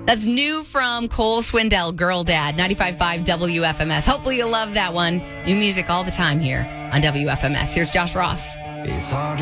That's new from Cole Swindell, Girl Dad, 95.5 WFMS. Hopefully you'll love that one. New music all the time here on WFMS. Here's Josh Ross. It's hard.